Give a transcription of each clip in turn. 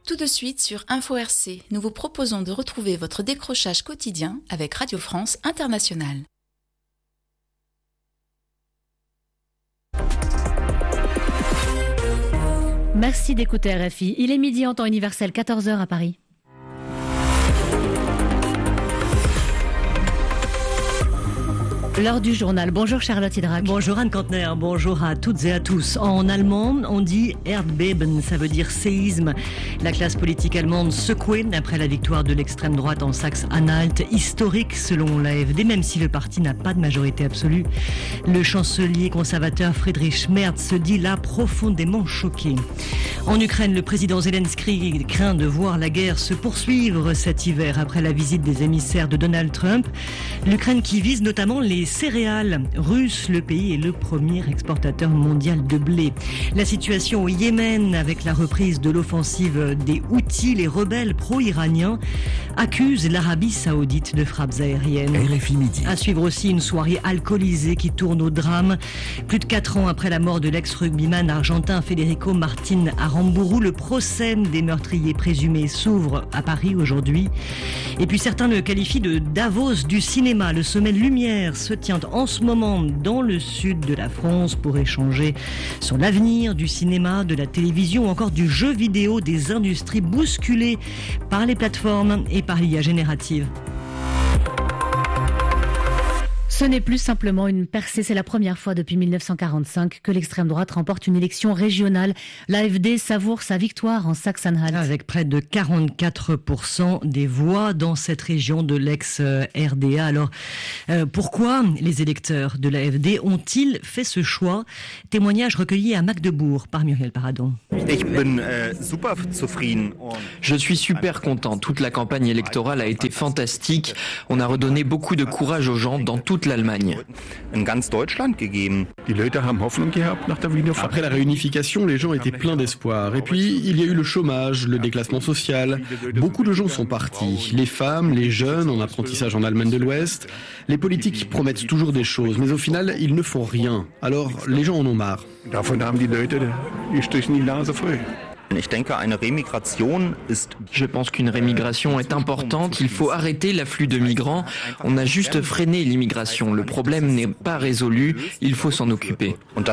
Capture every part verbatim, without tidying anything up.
Tout de suite sur Info R C, nous vous proposons de retrouver votre décrochage quotidien avec Radio France Internationale. Merci d'écouter R F I. Il est midi en temps universel, quatorze heures à Paris. L'heure du journal. Bonjour Charlotte Hydrac. Bonjour Anne Kantner, bonjour à toutes et à tous. En allemand, on dit Erdbeben, ça veut dire séisme. La classe politique allemande secouée après la victoire de l'extrême droite en Saxe-Anhalt, historique selon l'A F D, même si le parti n'a pas de majorité absolue. Le chancelier conservateur Friedrich Merz se dit là profondément choqué. En Ukraine, le président Zelensky craint de voir la guerre se poursuivre cet hiver après la visite des émissaires de Donald Trump. L'Ukraine qui vise notamment les céréales russes, le pays est le premier exportateur mondial de blé. La situation au Yémen avec la reprise de l'offensive des Houthis, les rebelles pro-iraniens accusent l'Arabie saoudite de frappes aériennes. R F I midi. À suivre aussi une soirée alcoolisée qui tourne au drame. Plus de quatre ans après la mort de l'ex-rugbyman argentin Federico Martin Aramburu, le procès des meurtriers présumés s'ouvre à Paris aujourd'hui. Et puis certains le qualifient de Davos du cinéma. Le sommet Lumière se tient en ce moment dans le sud de la France pour échanger sur l'avenir du cinéma, de la télévision ou encore du jeu vidéo, des industries bousculées par les plateformes et par l'I A générative. Ce n'est plus simplement une percée, c'est la première fois depuis mille neuf cent quarante-cinq que l'extrême droite remporte une élection régionale. L'A F D savoure sa victoire en Saxe-Anhalt. Avec près de quarante-quatre pour cent des voix dans cette région de l'ex-R D A. Alors, euh, pourquoi les électeurs de l'A F D ont-ils fait ce choix? Témoignage recueilli à Magdebourg par Muriel Paradon. Je suis super content. Toute la campagne électorale a été fantastique. On a redonné beaucoup de courage aux gens dans toute l'Allemagne. Après la réunification, les gens étaient pleins d'espoir. Et puis, il y a eu le chômage, le déclassement social. Beaucoup de gens sont partis. Les femmes, les jeunes en apprentissage en Allemagne de l'Ouest. Les politiques promettent toujours des choses, mais au final, ils ne font rien. Alors, les gens en ont marre. Je pense qu'une rémigration est importante. Il faut arrêter l'afflux de migrants. On a juste freiné l'immigration. Le problème n'est pas résolu. Il faut s'en occuper.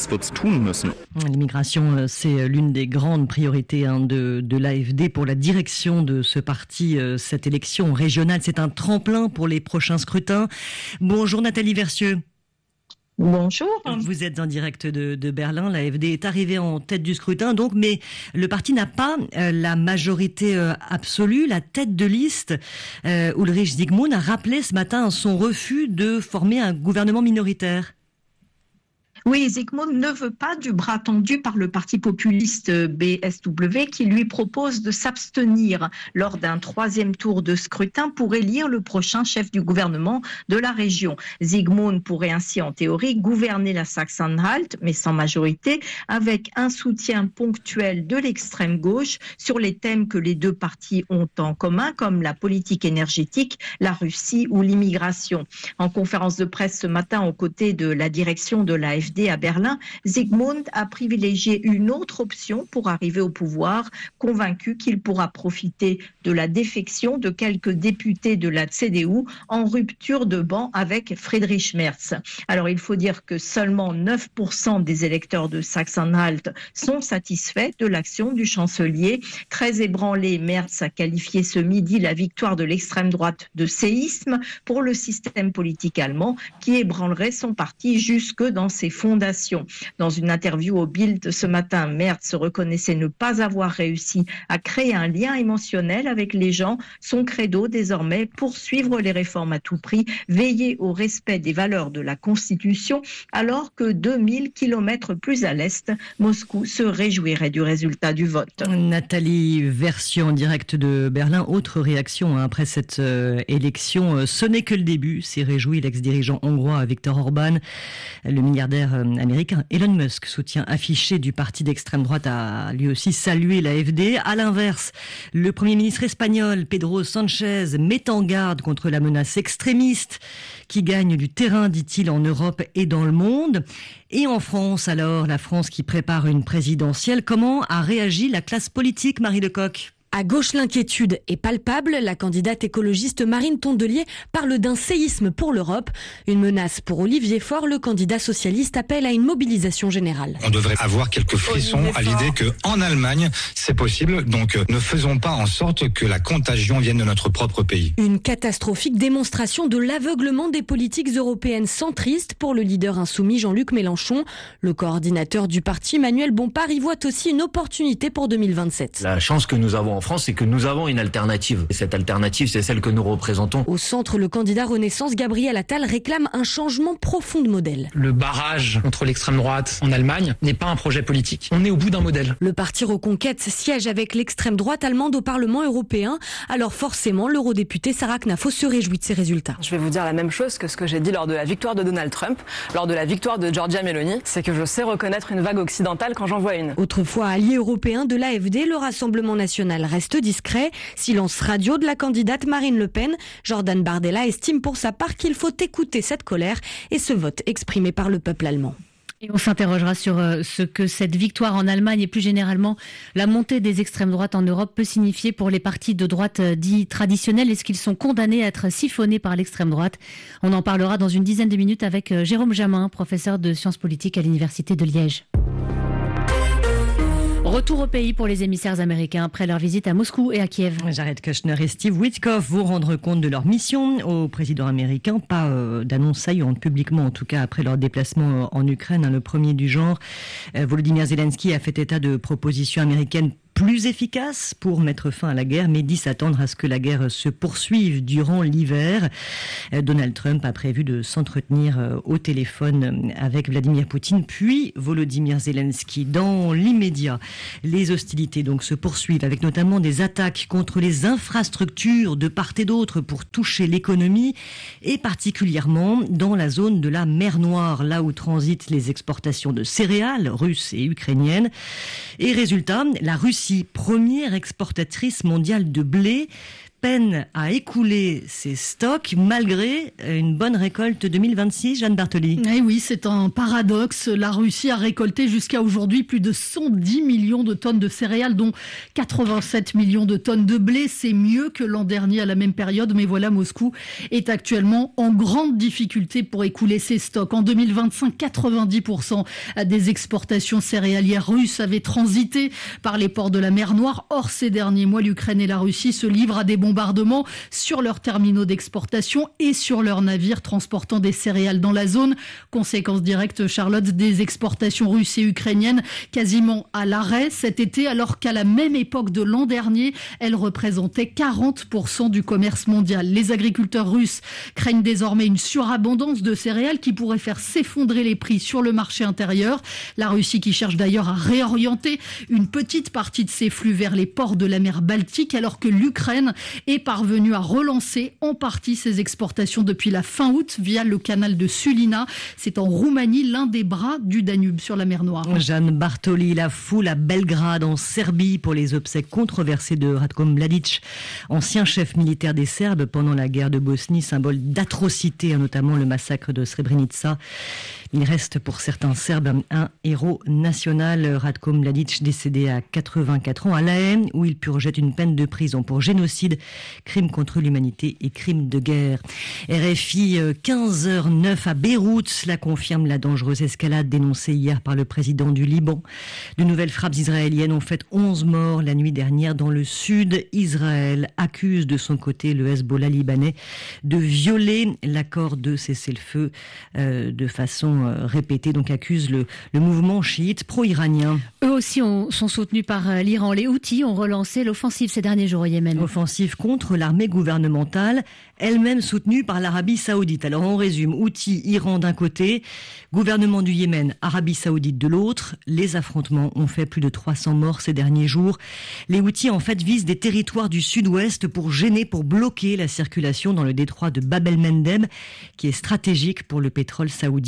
L'immigration, c'est l'une des grandes priorités hein, de, de l'A F D pour la direction de ce parti. Cette élection régionale, c'est un tremplin pour les prochains scrutins. Bonjour Nathalie Versieux. Bonjour. Vous êtes en direct de, de Berlin. L'A F D est arrivée en tête du scrutin, donc, mais le parti n'a pas euh, la majorité euh, absolue. La tête de liste, euh, Ulrich Zygmunt, a rappelé ce matin son refus de former un gouvernement minoritaire. Oui, Zygmunt ne veut pas du bras tendu par le parti populiste B S W qui lui propose de s'abstenir lors d'un troisième tour de scrutin pour élire le prochain chef du gouvernement de la région. Zygmunt pourrait ainsi en théorie gouverner la Saxe-Anhalt, mais sans majorité, avec un soutien ponctuel de l'extrême gauche sur les thèmes que les deux partis ont en commun, comme la politique énergétique, la Russie ou l'immigration. En conférence de presse ce matin aux côtés de la direction de l'A F D à Berlin, Zygmunt a privilégié une autre option pour arriver au pouvoir, convaincu qu'il pourra profiter de la défection de quelques députés de la C D U en rupture de banc avec Friedrich Merz. Alors il faut dire que seulement neuf pour cent des électeurs de Saxe-Anhalt sont satisfaits de l'action du chancelier. Très ébranlé, Merz a qualifié ce midi la victoire de l'extrême droite de séisme pour le système politique allemand qui ébranlerait son parti jusque dans ses fondations. Dans une interview au Bild ce matin, Merz reconnaissait ne pas avoir réussi à créer un lien émotionnel avec les gens. Son credo désormais, poursuivre les réformes à tout prix, veiller au respect des valeurs de la Constitution, alors que deux mille kilomètres plus à l'est, Moscou se réjouirait du résultat du vote. Nathalie Versieux en direct de Berlin. Autre réaction hein, après cette euh, élection. Ce n'est que le début, s'est réjoui l'ex-dirigeant hongrois Viktor Orban. Le milliardaire américain Elon Musk, soutien affiché du parti d'extrême droite, a lui aussi salué l'A F D. À l'inverse, le Premier ministre espagnol Pedro Sánchez met en garde contre la menace extrémiste qui gagne du terrain, dit-il, en Europe et dans le monde. Et en France, alors, la France qui prépare une présidentielle, comment a réagi la classe politique, Marie Lecoq ? À gauche, l'inquiétude est palpable. La candidate écologiste Marine Tondelier parle d'un séisme pour l'Europe. Une menace pour Olivier Faure, le candidat socialiste appelle à une mobilisation générale. On devrait avoir quelques frissons à l'idée qu'en Allemagne, c'est possible. Donc ne faisons pas en sorte que la contagion vienne de notre propre pays. Une catastrophique démonstration de l'aveuglement des politiques européennes centristes pour le leader insoumis Jean-Luc Mélenchon. Le coordinateur du parti, Manuel Bompard, y voit aussi une opportunité pour deux mille vingt-sept. La chance que nous avons en France, c'est que nous avons une alternative. Et cette alternative, c'est celle que nous représentons. Au centre, le candidat Renaissance, Gabriel Attal, réclame un changement profond de modèle. Le barrage contre l'extrême droite en Allemagne n'est pas un projet politique. On est au bout d'un modèle. Le parti Reconquête siège avec l'extrême droite allemande au Parlement européen. Alors forcément, l'eurodéputé Sarah Knafo se réjouit de ces résultats. Je vais vous dire la même chose que ce que j'ai dit lors de la victoire de Donald Trump, lors de la victoire de Giorgia Meloni, c'est que je sais reconnaître une vague occidentale quand j'en vois une. Autrefois allié européen de l'A F D, le Rassemblement national reste discret. Silence radio de la candidate Marine Le Pen. Jordan Bardella estime pour sa part qu'il faut écouter cette colère et ce vote exprimé par le peuple allemand. Et on s'interrogera sur ce que cette victoire en Allemagne et plus généralement la montée des extrêmes droites en Europe peut signifier pour les partis de droite dits traditionnels. Est-ce qu'ils sont condamnés à être siphonnés par l'extrême droite? On en parlera dans une dizaine de minutes avec Jérôme Jamin, professeur de sciences politiques à l'Université de Liège. Retour au pays pour les émissaires américains après leur visite à Moscou et à Kiev. Jared Kushner et Steve Witkoff vont rendre compte de leur mission au président américain. Pas euh, d'annonce saillante publiquement, en tout cas après leur déplacement en Ukraine, hein, le premier du genre. Euh, Volodymyr Zelensky a fait état de propositions américaines plus efficace pour mettre fin à la guerre, mais dit s'attendre à ce que la guerre se poursuive durant l'hiver. Donald Trump a prévu de s'entretenir au téléphone avec Vladimir Poutine, puis Volodymyr Zelensky. Dans l'immédiat, les hostilités donc se poursuivent, avec notamment des attaques contre les infrastructures de part et d'autre pour toucher l'économie, et particulièrement dans la zone de la mer Noire, là où transitent les exportations de céréales russes et ukrainiennes. Et résultat, la Russie, première exportatrice mondiale de blé, peine à écouler ses stocks malgré une bonne récolte deux mille vingt-six. Jeanne Bartoli. Eh oui, c'est un paradoxe. La Russie a récolté jusqu'à aujourd'hui plus de cent dix millions de tonnes de céréales, dont quatre-vingt-sept millions de tonnes de blé. C'est mieux que l'an dernier à la même période, mais voilà, Moscou est actuellement en grande difficulté pour écouler ses stocks. En deux mille vingt-cinq, quatre-vingt-dix pour cent des exportations céréalières russes avaient transité par les ports de la mer Noire. Or, ces derniers mois, l'Ukraine et la Russie se livrent à des bombardements sur leurs terminaux d'exportation et sur leurs navires transportant des céréales dans la zone. Conséquence directe, Charlotte, des exportations russes et ukrainiennes quasiment à l'arrêt cet été, alors qu'à la même époque de l'an dernier, elles représentaient quarante pour cent du commerce mondial. Les agriculteurs russes craignent désormais une surabondance de céréales qui pourrait faire s'effondrer les prix sur le marché intérieur. La Russie qui cherche d'ailleurs à réorienter une petite partie de ses flux vers les ports de la mer Baltique, alors que l'Ukraine est parvenu à relancer en partie ses exportations depuis la fin août via le canal de Sulina. C'est en Roumanie, l'un des bras du Danube sur la mer Noire. Jeanne Bartoli, la foule à Belgrade en Serbie pour les obsèques controversées de Ratko Mladic, ancien chef militaire des Serbes pendant la guerre de Bosnie, symbole d'atrocité, notamment le massacre de Srebrenica. Il reste pour certains Serbes un héros national. Ratko Mladic, décédé à quatre-vingt-quatre ans à La Haye, où il purgeait une peine de prison pour génocide, crime contre l'humanité et crime de guerre. R F I, quinze heures neuf à Beyrouth, cela confirme la dangereuse escalade dénoncée hier par le président du Liban. De nouvelles frappes israéliennes ont fait onze morts la nuit dernière dans le sud. Israël accuse de son côté le Hezbollah libanais de violer l'accord de cessez-le-feu euh, de façon répétée, donc accuse le, le mouvement chiite pro-iranien. Eux aussi ont, sont soutenus par l'Iran. Les Houthis ont relancé l'offensive ces derniers jours au Yémen. Offensive contre l'armée gouvernementale, elle-même soutenue par l'Arabie Saoudite. Alors on résume, Houthis, Iran d'un côté, gouvernement du Yémen, Arabie Saoudite de l'autre. Les affrontements ont fait plus de trois cents morts ces derniers jours. Les Houthis en fait visent des territoires du sud-ouest pour gêner, pour bloquer la circulation dans le détroit de Bab el-Mandeb, qui est stratégique pour le pétrole saoudien.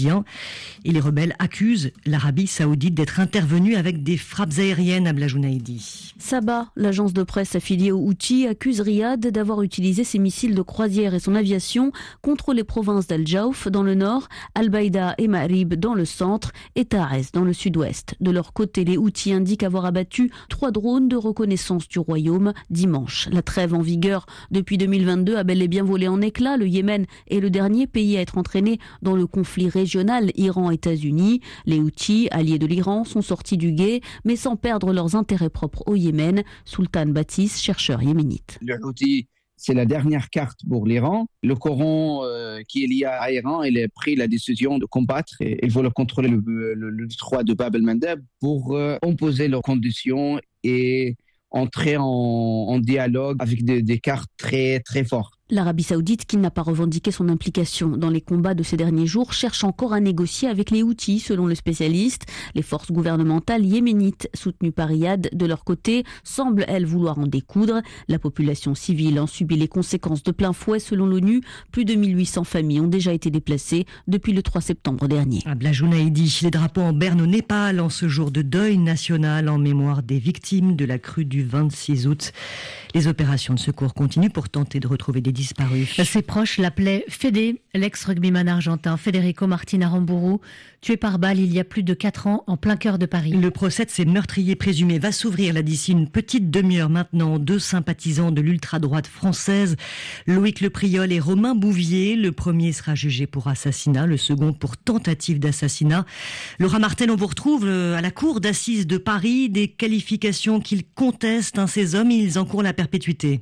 Et les rebelles accusent l'Arabie saoudite d'être intervenue avec des frappes aériennes à Blajounaïdi. Sabah, l'agence de presse affiliée aux Houthis, accuse Riyad d'avoir utilisé ses missiles de croisière et son aviation contre les provinces d'Al-Jaouf dans le nord, Al-Baïda et Ma'rib dans le centre et Ta'ez dans le sud-ouest. De leur côté, les Houthis indiquent avoir abattu trois drones de reconnaissance du royaume dimanche. La trêve en vigueur depuis deux mille vingt-deux a bel et bien volé en éclats. Le Yémen est le dernier pays à être entraîné dans le conflit régional Iran-États-Unis. Les Houthis, alliés de l'Iran, sont sortis du gué, mais sans perdre leurs intérêts propres au Yémen. Sultan Baptiste, chercheur yéménite. Le Houthi, c'est la dernière carte pour l'Iran. Le Coran euh, qui est lié à Iran, il a pris la décision de combattre et ils veulent contrôler le, le, le détroit de Bab el-Mandeb pour euh, imposer leurs conditions et entrer en, en dialogue avec des, des cartes très, très fortes. L'Arabie saoudite, qui n'a pas revendiqué son implication dans les combats de ces derniers jours, cherche encore à négocier avec les Houthis, selon le spécialiste. Les forces gouvernementales yéménites, soutenues par Riyad, de leur côté, semblent, elles, vouloir en découdre. La population civile en subit les conséquences de plein fouet. Selon l'ONU, plus de mille huit cents familles ont déjà été déplacées depuis le trois septembre dernier. À Blajounaïdi, les drapeaux en berne au Népal en ce jour de deuil national en mémoire des victimes de la crue du vingt-six août. Les opérations de secours continuent pour tenter de retrouver des disparus. Ses proches l'appelaient Fédé, l'ex-rugbyman argentin Federico Martín Aramburu, tué par balle il y a plus de quatre ans en plein cœur de Paris. Le procès de ces meurtriers présumés va s'ouvrir là d'ici une petite demi-heure maintenant. Deux sympathisants de l'ultra-droite française, Loïc Lepriol et Romain Bouvier. Le premier sera jugé pour assassinat, le second pour tentative d'assassinat. Laura Martel, on vous retrouve à la cour d'assises de Paris. Des qualifications qu'ils contestent, hein, ces hommes, ils encourent la perpétuité.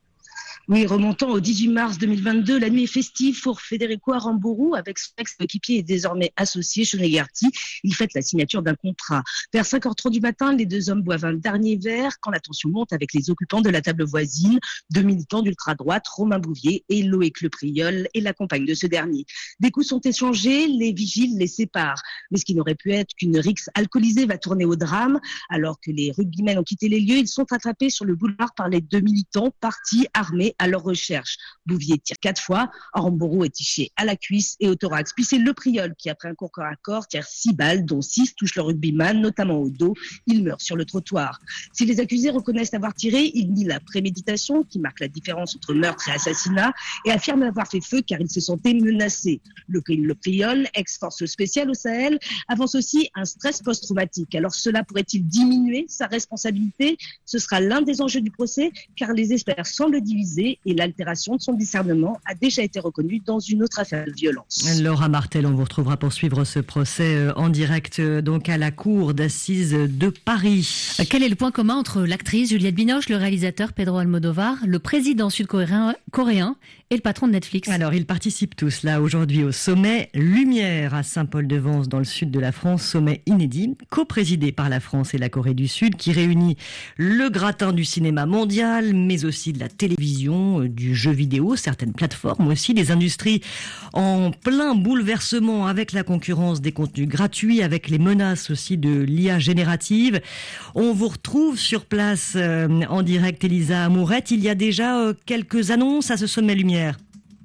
Oui, remontant au dix-huit mars deux mille vingt-deux, la nuit est festive pour Federico Aramburu avec son ex-équipier et désormais associé Sean Hegarty. Il fête la signature d'un contrat. Vers cinq heures trente du matin, les deux hommes boivent un dernier verre quand la tension monte avec les occupants de la table voisine, deux militants d'ultra-droite, Romain Bouvier et Loïc Lepriol et la compagne de ce dernier. Des coups sont échangés, les vigiles les séparent. Mais ce qui n'aurait pu être qu'une rixe alcoolisée va tourner au drame. Alors que les rugbymen ont quitté les lieux, ils sont attrapés sur le boulevard par les deux militants partis armés à leur recherche. Bouvier tire quatre fois, Aramburu est tiché à la cuisse et au thorax. Puis c'est Lepriol qui, après un court corps à corps, tire six balles, dont six touchent le rugbyman, notamment au dos. Il meurt sur le trottoir. Si les accusés reconnaissent avoir tiré, ils nient la préméditation, qui marque la différence entre meurtre et assassinat, et affirment avoir fait feu car ils se sentaient menacés. Le Lepriol, ex-force spéciale au Sahel, avance aussi un stress post-traumatique. Alors cela pourrait-il diminuer sa responsabilité ? Ce sera l'un des enjeux du procès, car les experts semblent divisés et l'altération de son discernement a déjà été reconnue dans une autre affaire de violence. Laura Martel, on vous retrouvera pour suivre ce procès en direct donc à la cour d'assises de Paris. Quel est le point commun entre l'actrice Juliette Binoche, le réalisateur Pedro Almodovar, le président sud-coréen coréen et le patron de Netflix? Alors, ils participent tous là aujourd'hui au sommet Lumière à Saint-Paul-de-Vence dans le sud de la France, sommet inédit, co-présidé par la France et la Corée du Sud, qui réunit le gratin du cinéma mondial, mais aussi de la télévision, du jeu vidéo, certaines plateformes aussi, des industries en plein bouleversement avec la concurrence des contenus gratuits, avec les menaces aussi de l'I A générative. On vous retrouve sur place euh, en direct, Elisa Amourette. Il y a déjà euh, quelques annonces à ce sommet Lumière.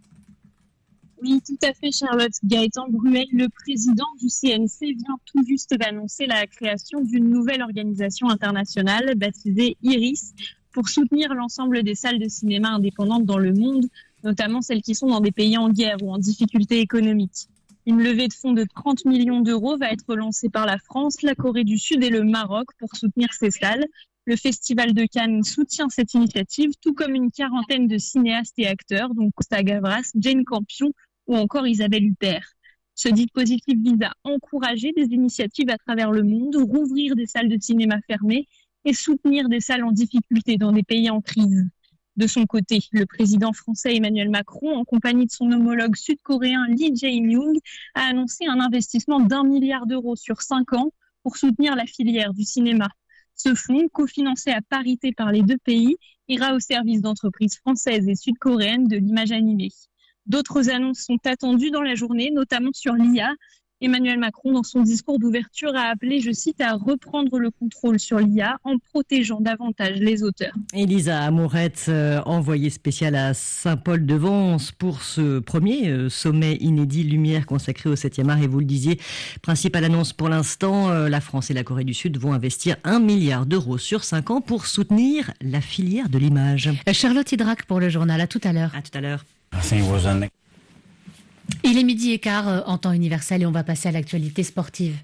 Oui, tout à fait, Charlotte. Gaëtan Bruel, le président du C N C, vient tout juste d'annoncer la création d'une nouvelle organisation internationale baptisée IRIS pour soutenir l'ensemble des salles de cinéma indépendantes dans le monde, notamment celles qui sont dans des pays en guerre ou en difficulté économique. Une levée de fonds de trente millions d'euros va être lancée par la France, la Corée du Sud et le Maroc pour soutenir ces salles. Le Festival de Cannes soutient cette initiative, tout comme une quarantaine de cinéastes et acteurs, dont Costa Gavras, Jane Campion ou encore Isabelle Huppert. Ce dispositif vise à encourager des initiatives à travers le monde, rouvrir des salles de cinéma fermées et soutenir des salles en difficulté dans des pays en crise. De son côté, le président français Emmanuel Macron, en compagnie de son homologue sud-coréen Lee Jae-myung, a annoncé un investissement d'un milliard d'euros sur cinq ans pour soutenir la filière du cinéma. Ce fonds, cofinancé à parité par les deux pays, ira au service d'entreprises françaises et sud-coréennes de l'image animée. D'autres annonces sont attendues dans la journée, notamment sur l'I A. Emmanuel Macron, dans son discours d'ouverture, a appelé, je cite, à reprendre le contrôle sur l'I A en protégeant davantage les auteurs. Elisa Amourette, euh, envoyée spéciale à Saint-Paul-de-Vence pour ce premier euh, sommet inédit Lumière consacré au septième art. Et vous le disiez, principale annonce pour l'instant, euh, la France et la Corée du Sud vont investir un milliard d'euros sur cinq ans pour soutenir la filière de l'image. Charlotte Hydrac pour le journal. À tout à l'heure. À tout à l'heure. Il est midi et quart euh, en temps universel et on va passer à l'actualité sportive.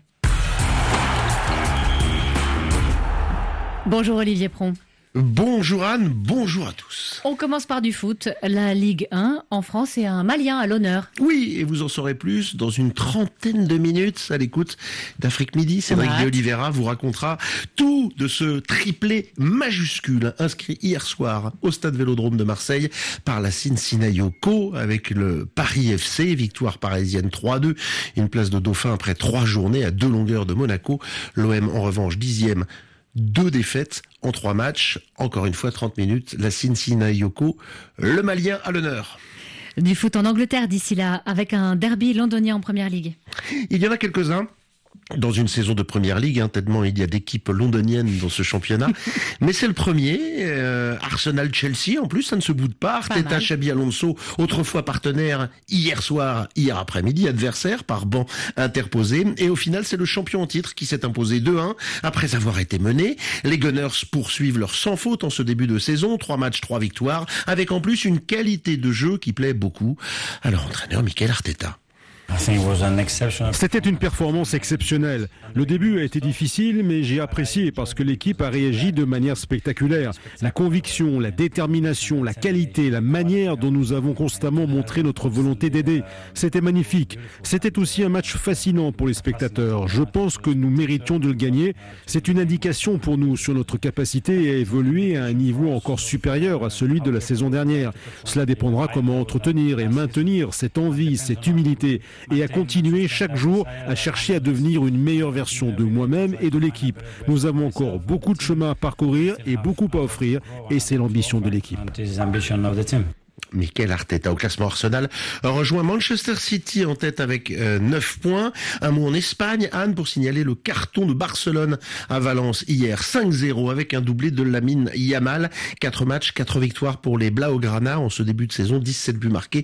Bonjour Olivier Pron. Bonjour Anne, bonjour à tous. On commence par du foot. La Ligue un en France et un Malien à l'honneur. Oui, et vous en saurez plus dans une trentaine de minutes à l'écoute d'Afrique Midi. Cédric de Oliveira vous racontera tout de ce triplé majuscule inscrit hier soir au stade Vélodrome de Marseille par la Sinayoko avec le Paris F C. Victoire parisienne trois à deux. Une place de dauphin après trois journées à deux longueurs de Monaco. L'O M en revanche dixième. Deux défaites en trois matchs. Encore une fois, trente minutes. La Sinayoko, le Malien à l'honneur. Du foot en Angleterre d'ici là, avec un derby londonien en Première Ligue. Il y en a quelques-uns. Dans une saison de Première Ligue, hein, tellement il y a d'équipes londoniennes dans ce championnat. Mais c'est le premier. Euh, Arsenal-Chelsea, en plus, ça ne se boude pas. Arteta, Xabi Alonso, autrefois partenaire, hier soir, hier après-midi, adversaire par banc interposé. Et au final, c'est le champion en titre qui s'est imposé deux un après avoir été mené. Les Gunners poursuivent leur sans faute en ce début de saison. Trois matchs, trois victoires, avec en plus une qualité de jeu qui plaît beaucoup à leur entraîneur Mikel Arteta. C'était une performance exceptionnelle. Le début a été difficile, mais j'ai apprécié parce que l'équipe a réagi de manière spectaculaire. La conviction, la détermination, la qualité, la manière dont nous avons constamment montré notre volonté d'aider, c'était magnifique. C'était aussi un match fascinant pour les spectateurs. Je pense que nous méritions de le gagner. C'est une indication pour nous sur notre capacité à évoluer à un niveau encore supérieur à celui de la saison dernière. Cela dépendra comment entretenir et maintenir cette envie, cette humilité, et à continuer chaque jour à chercher à devenir une meilleure version de moi-même et de l'équipe. Nous avons encore beaucoup de chemin à parcourir et beaucoup à offrir, et c'est l'ambition de l'équipe. Mikel Arteta au classement. Arsenal rejoint Manchester City en tête avec euh, neuf points. Un mot en Espagne, Anne, pour signaler le carton de Barcelone à Valence hier, cinq zéro avec un doublé de Lamine Yamal. quatre matchs, quatre victoires pour les Blaugrana en ce début de saison, dix-sept buts marqués